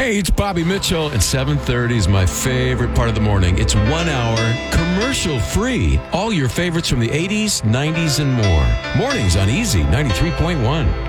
Hey, it's Bobby Mitchell, and 7:30 is my favorite part of the morning. It's 1 hour, commercial-free. All your favorites from the 80s, 90s, and more. Mornings on Easy 93.1.